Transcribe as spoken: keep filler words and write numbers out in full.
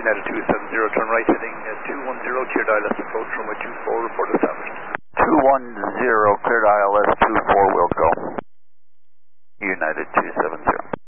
United two seven zero, turn right heading uh, two one zero, clear dial S approach, runway two four, report established. two one zero, clear dial S two four, will